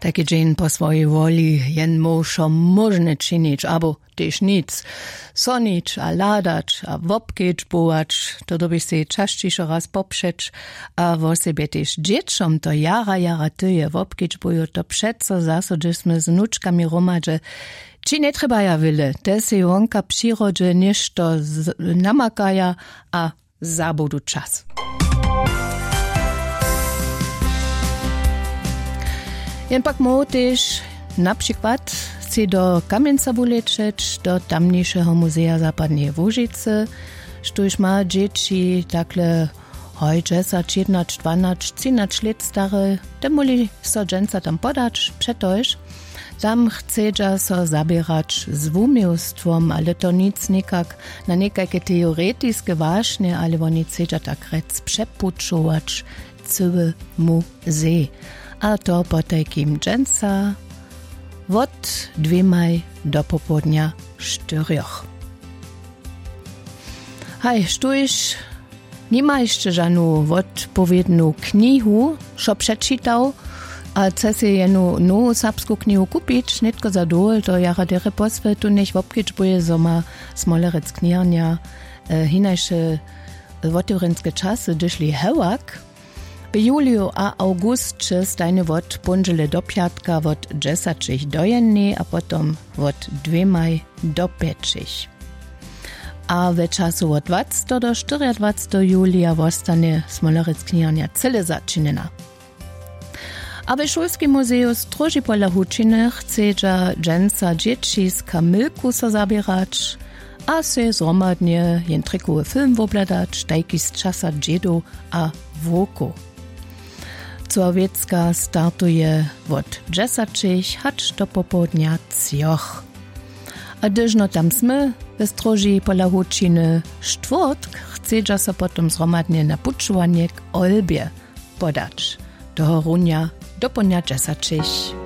Taki dzień po swojej woli jen muszą możne czynić, albo też nic. Sonić, a ladać, a wopkieć bułać, to doby się częściej raz poprzeć, a wo sobie też dzieciom to jara tyje wopkieć bują, to przeco zasodzimy z wnuczkami romadze. Czy nie trzeba ja wyle, te się wonka przyrodzie nieszto namakaja, a zabudu czas. Jen pak mohu też na przykład chci do Kamieńca wulecieć, do tamniejszego Muzea Zapadnej Łużycy, sztuż ma dzieci takle hoj 10, 11, 12, 13 lat stare, te moli so dżęca tam podać, przetoż. Tam chcedza so zabierać z wumiostwom, ale to nic nikak na nekajke teoretijske wažne, ale oni chcedza tak rec przepuczować cały muzej. A to po takim dżęca od 2 do popołudnia 4. Hej, sztuż nie ma jeszcze żadną odpowiednią knihu, co przeczytał, a chce się jedną nową serbską knihu kupić, nie tylko za dół, to jara dere poswy, tu niech wopkieć boje, so ma smolerec knirnia, hinajsze wotyrenskie czasy dyszli hewak. W juliu a augustce stajne od punżele do piatka od 10 do 1, a potom od 2 do 5. A w czasu od 20 do 24 julia zostanie smolerec knirnia cyle zaczynena. A w Szulskim Muzeum Stróży pola Hučiny chcedza dżęca dzieci z Kamilku so zabierać, a se zromadnie jen trikowy film wobladać, tajki z czasa dziedu a włoku. Słowiecka startuje od 10 hacz do popołudnia 3. A dyżno tam smy, we Stróży pola Hučiny czwartk chcedza so potom zromadnie na puczowanie k Olbie podać. Do Horunia do ponia 10.